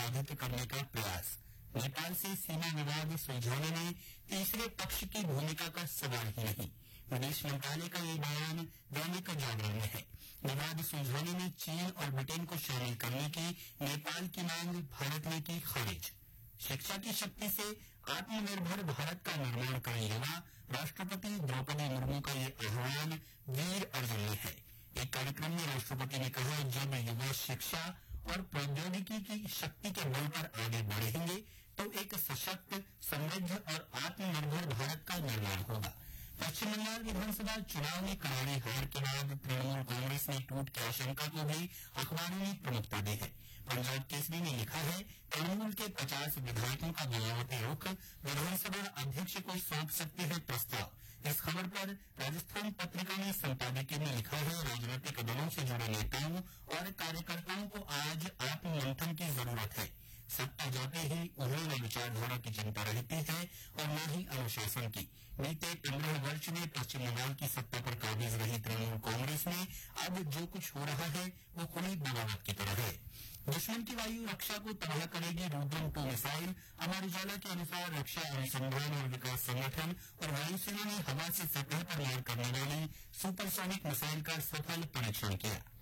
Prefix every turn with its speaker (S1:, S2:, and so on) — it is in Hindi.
S1: बाधित करने का प्रयास। नेपाल से सीमा विवाद सुलझाने में तीसरे पक्ष की भूमिका का सवाल ही नहीं। विदेश मंत्रालय का ये बयान दैनिक जागरण में है। विवाद सुलझाने में चीन और ब्रिटेन को शामिल करने की नेपाल की मांग भारत ने की खारिज। शिक्षा की शक्ति से आत्मनिर्भर भारत का निर्माण करें युवा, राष्ट्रपति द्रौपदी मुर्मू का ये आह्वान वीर अर्जुन में है। एक कार्यक्रम में राष्ट्रपति ने कहा, जब युवा शिक्षा और प्रौद्योगिकी की शक्ति के बल पर आगे बढ़ेंगे तो एक सशक्त, समृद्ध और आत्मनिर्भर भारत का निर्माण होगा। पश्चिम बंगाल विधानसभा चुनाव में करारी हार के बाद तृणमूल कांग्रेस ने टूट की आशंका को भी अखबारों ने प्रमुखता दी है। पंजाब केसरी ने लिखा है, तृणमूल के 50 विधायकों का बगावती रुख, विधानसभा अध्यक्ष को सौंप सकते हैं प्रस्ताव। इस खबर पर राजस्थान पत्रिका ने संपादकीय में लिखा है, राजनीतिक दलों से जुड़े नेताओं और कार्यकर्ताओं को आज आत्ममंथन की जरूरत है। सत्ता जाते ही उन्हें न विचारधारा की चिंता रहती है और न ही अनुशासन की। बीते 15 वर्ष में पश्चिम बंगाल की सत्ता पर काबिज रही तृणमूल कांग्रेस में अब जो कुछ हो रहा है वो खुली बगावत की तरह है। दुश्मन की वायु रक्षा को तबाह करेगी रुद्रम 2 मिसाइल। अमर उजाला के अनुसार रक्षा अनुसंधान और विकास संगठन और वायुसेना ने हवा से सतह पर मार करने वाली सुपरसोनिक मिसाइल का सफल परीक्षण किया।